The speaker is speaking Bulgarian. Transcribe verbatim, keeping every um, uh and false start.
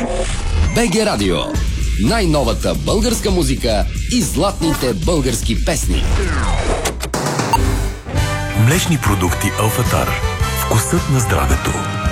БГ Радио. Най-новата българска музика и златните български песни. Млечни продукти Алфатар. Вкусът на здравето.